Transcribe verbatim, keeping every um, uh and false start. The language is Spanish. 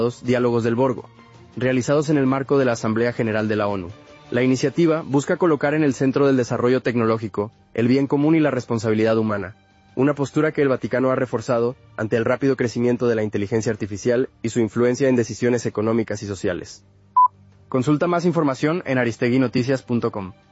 Diálogos del Borgo, realizados en el marco de la Asamblea General de la ONU. La iniciativa busca colocar en el centro del desarrollo tecnológico el bien común y la responsabilidad humana, una postura que el Vaticano ha reforzado ante el rápido crecimiento de la inteligencia artificial y su influencia en decisiones económicas y sociales. Consulta más información en aristegui noticias punto com.